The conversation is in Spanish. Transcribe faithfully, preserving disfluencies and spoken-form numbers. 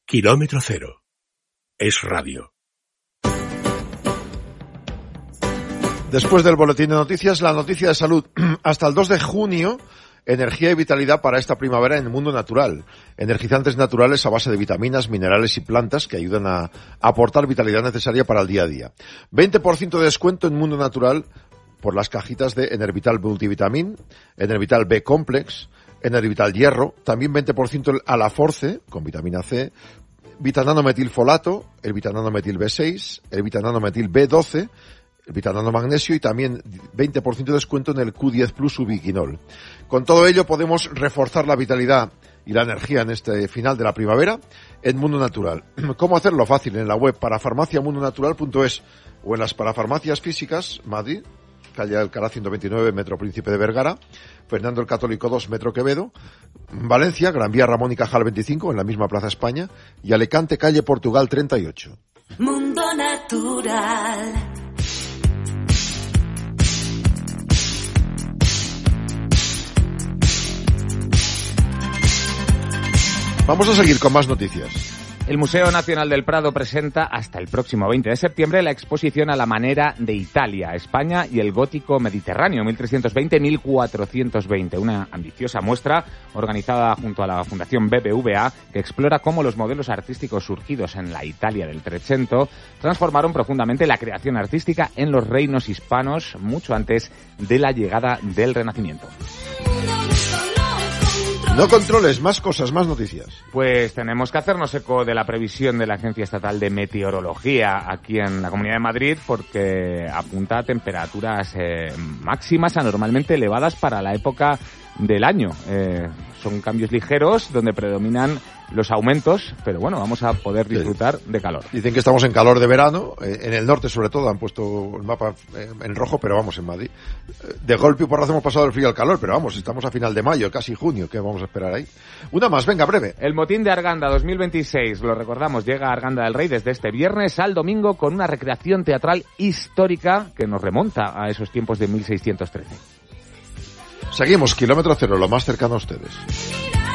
Kilómetro cero. Es radio. Después del boletín de noticias, la noticia de salud. Hasta el dos de junio, energía y vitalidad para esta primavera en el mundo natural. Energizantes naturales a base de vitaminas, minerales y plantas que ayudan a aportar vitalidad necesaria para el día a día. veinte por ciento de descuento en mundo natural por las cajitas de Enervital Multivitamin, Enervital B Complex, Enervital Hierro, también veinte por ciento el Alaforce, con vitamina C, Vitananometilfolato, el Vitananometil B seis, el Vitananometil B doce, el Vitanano Magnesio y también veinte por ciento de descuento en el Q diez Plus Ubiquinol. Con todo ello podemos reforzar la vitalidad y la energía en este final de la primavera en Mundo Natural. ¿Cómo hacerlo? Fácil, en la web parafarmaciamundonatural punto es o en las parafarmacias físicas, Madrid, calle Alcalá ciento veintinueve, Metro Príncipe de Vergara, Fernando el Católico dos, Metro Quevedo, Valencia, Gran Vía Ramón y Cajal veinticinco, en la misma Plaza España, y Alicante, calle Portugal treinta y ocho. Mundo Natural. Vamos a seguir con más noticias. El Museo Nacional del Prado presenta hasta el próximo veinte de septiembre la exposición a la manera de Italia, España y el gótico mediterráneo mil trescientos veinte a mil cuatrocientos veinte. Una ambiciosa muestra organizada junto a la Fundación B B V A que explora cómo los modelos artísticos surgidos en la Italia del Trecento transformaron profundamente la creación artística en los reinos hispanos mucho antes de la llegada del Renacimiento. No controles, más cosas, más noticias. Pues tenemos que hacernos eco de la previsión de la Agencia Estatal de Meteorología aquí en la Comunidad de Madrid porque apunta a temperaturas eh, máximas anormalmente elevadas para la época del año. Eh, son cambios ligeros donde predominan los aumentos, pero bueno, vamos a poder disfrutar de calor. Dicen que estamos en calor de verano, eh, en el norte sobre todo, han puesto el mapa eh, en rojo, pero vamos, en Madrid. Eh, de golpe y porrazo hemos pasado del frío al calor, pero vamos, estamos a final de mayo, casi junio, ¿qué vamos a esperar ahí? Una más, venga, breve. El motín de Arganda dos mil veintiséis, lo recordamos, llega a Arganda del Rey desde este viernes al domingo con una recreación teatral histórica que nos remonta a esos tiempos de mil seiscientos trece. Seguimos, kilómetro cero, lo más cercano a ustedes.